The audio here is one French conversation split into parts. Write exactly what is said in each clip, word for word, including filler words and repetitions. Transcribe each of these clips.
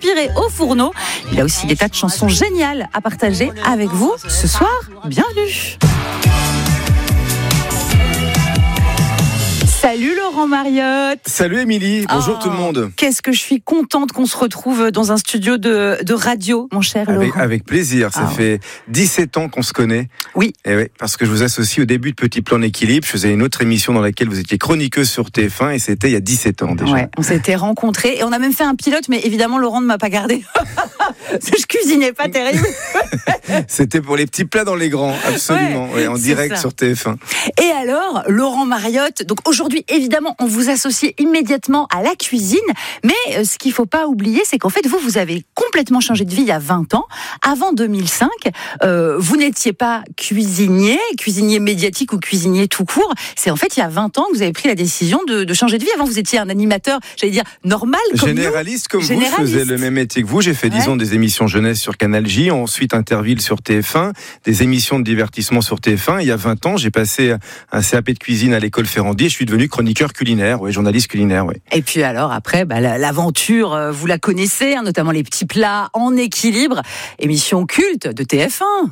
inspiré au fourneau. Il a aussi des tas de chansons géniales à partager avec vous ce soir. Bienvenue. Salut Laurent Mariotte. Salut Émilie, bonjour oh, tout le monde. Qu'est-ce que je suis contente qu'on se retrouve dans un studio de, de radio, mon cher avec, Laurent. Avec plaisir, ça ah, fait ouais. dix-sept ans qu'on se connaît. Oui. Et oui, parce que je vous associe au début de Petit Plan d'Équilibre. Je faisais une autre émission dans laquelle vous étiez chroniqueuse sur T F un et c'était il y a dix-sept ans déjà. Ouais, on s'était rencontrés et on a même fait un pilote, mais évidemment Laurent ne m'a pas gardé. Je cuisinais pas terrible. C'était pour les petits plats dans les grands, absolument, ouais, ouais, en direct ça. Sur T F un. Et alors, Laurent Mariotte, donc aujourd'hui, évidemment, on vous associe immédiatement à la cuisine, mais euh, ce qu'il faut pas oublier, c'est qu'en fait, vous, vous avez complètement changé de vie il y a vingt ans. Avant deux mille cinq, euh, vous n'étiez pas cuisinier, cuisinier médiatique ou cuisinier tout court. C'est en fait, il y a vingt ans que vous avez pris la décision de, de changer de vie. Avant, vous étiez un animateur, j'allais dire, normal comme Généraliste nous. comme Généraliste. Vous, je faisais le même métier que vous. J'ai fait, ouais. disons, des émissions jeunesse sur Canal J, ensuite Interville sur T F un, des émissions de divertissement sur T F un. Il y a vingt ans, j'ai passé un C A P de cuisine à l'école Ferrandi et je suis devenu chroniqueur culinaire, ouais, journaliste culinaire. Ouais. Et puis alors après, bah, l'aventure, vous la connaissez, hein, notamment les petits plats en équilibre, émission culte de T F un.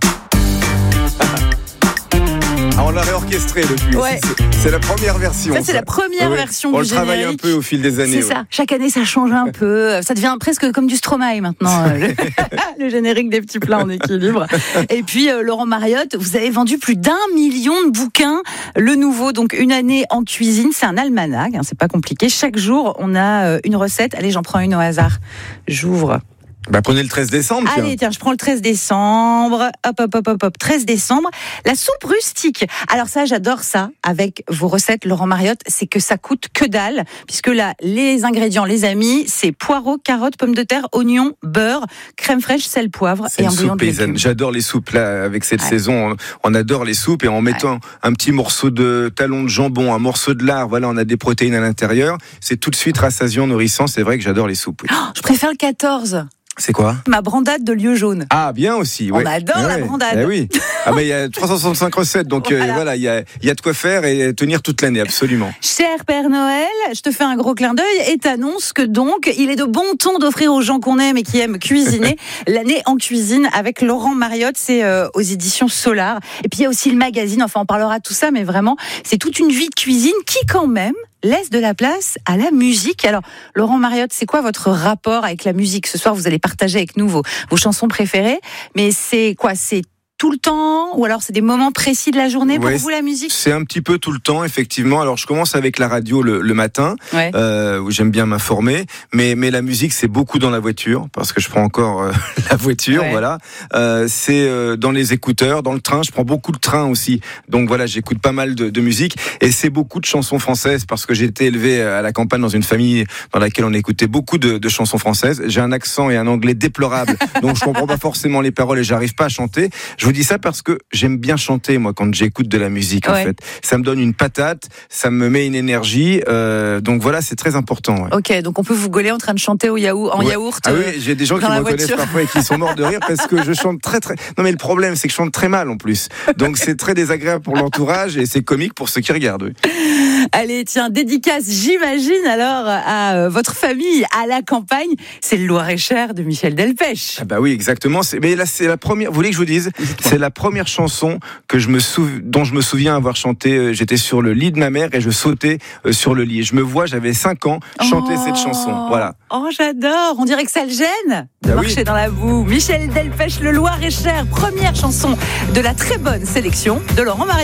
Ah, on l'a réorchestré depuis. Ouais. C'est, c'est la première version. Ça, c'est ça. la première ouais. version on du générique. On le travaille un peu au fil des années. C'est ouais. ça. Chaque année, ça change un peu. Ça devient presque comme du Stromae maintenant, le, le générique des petits plats en équilibre. Et puis, euh, Laurent Mariotte, vous avez vendu plus d'un million de bouquins. Le nouveau, donc une année en cuisine, c'est un almanach. Hein, c'est pas compliqué. Chaque jour, on a euh, une recette. Allez, j'en prends une au hasard. J'ouvre. Bah, prenez le treize décembre. Tiens. Allez, tiens, je prends le treize décembre. Hop, hop, hop, hop, hop. treize décembre. La soupe rustique. Alors ça, j'adore ça. Avec vos recettes, Laurent Mariotte, c'est que ça coûte que dalle. Puisque là, les ingrédients, les amis, c'est poireaux, carottes, pommes de terre, oignons, beurre, crème fraîche, sel, poivre c'est et un bouillon de légumes. J'adore les soupes là. Avec cette ouais. saison, on, on adore les soupes. Et en mettant ouais. un petit morceau de talon de jambon, un morceau de lard, voilà, on a des protéines à l'intérieur. C'est tout de suite rassasiant, nourrissant. C'est vrai que j'adore les soupes. Oui. Oh, je préfère le quatorze. C'est quoi ? Ma brandade de lieu jaune. Ah, bien aussi. On ouais. adore ouais, la brandade. Eh oui. Ah ben il y a trois cent soixante-cinq recettes, donc voilà, euh, voilà il y a il y a de quoi faire et tenir toute l'année, absolument. Cher Père Noël, je te fais un gros clin d'œil et t'annonce que donc il est de bon ton d'offrir aux gens qu'on aime et qui aiment cuisiner l'année en cuisine avec Laurent Mariotte. C'est euh, aux éditions Solar. Et puis il y a aussi le magazine. Enfin, on parlera de tout ça, mais vraiment, c'est toute une vie de cuisine qui quand même laisse de la place à la musique. Alors, Laurent Mariotte, c'est quoi votre rapport avec la musique ? Ce soir, vous allez partager avec nous vos, vos chansons préférées. Mais c'est quoi ? C'est tout le temps, ou alors c'est des moments précis de la journée pour ouais, vous la musique ? C'est un petit peu tout le temps, effectivement. Alors je commence avec la radio le, le matin, ouais. euh, où j'aime bien m'informer, mais mais la musique c'est beaucoup dans la voiture parce que je prends encore euh, la voiture, ouais. voilà. Euh, c'est euh, dans les écouteurs, dans le train. Je prends beaucoup de train aussi, donc voilà, j'écoute pas mal de, de musique et c'est beaucoup de chansons françaises parce que j'ai été élevé à la campagne dans une famille dans laquelle on écoutait beaucoup de, de chansons françaises. J'ai un accent et un anglais déplorable, donc je comprends pas forcément les paroles et j'arrive pas à chanter. Je Je vous dis ça parce que j'aime bien chanter, moi, quand j'écoute de la musique, ouais. en fait. Ça me donne une patate, ça me met une énergie. Euh, donc voilà, c'est très important. Ouais. Ok, donc on peut vous gauler en train de chanter au yaourt, en ouais. yaourt. Ah oui, j'ai des gens qui me reconnaissent parfois et qui sont morts de rire parce que je chante très très. Non mais le problème, c'est que je chante très mal en plus. Donc c'est très désagréable pour l'entourage et c'est comique pour ceux qui regardent. Oui. Allez, tiens, dédicace, j'imagine alors à votre famille à la campagne. C'est le Loir-et-Cher de Michel Delpech. Ah bah oui, exactement. C'est... Mais là, c'est la première. Vous voulez que je vous dise ? C'est la première chanson que je me sou... dont je me souviens avoir chanté. J'étais sur le lit de ma mère et je sautais sur le lit. Et je me vois, j'avais cinq ans, chanter oh, cette chanson. Voilà. Oh, j'adore. On dirait que ça le gêne de bah marcher oui. dans la boue. Michel Delpech, le Loir-et-Cher, première chanson de la très bonne sélection de Laurent Mariotte.